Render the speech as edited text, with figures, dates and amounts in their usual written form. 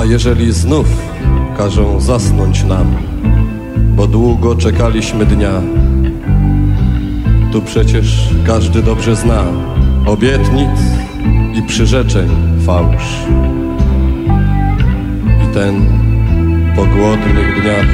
A jeżeli znów każą zasnąć nam, bo długo czekaliśmy dnia, tu przecież każdy dobrze zna obietnic i przyrzeczeń fałsz. I ten po głodnych dniach